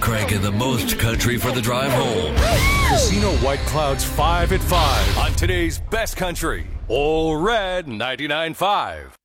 cranking the most country for the drive home. Casino White Clouds 5 at 5 on today's best country. All Red 99.5.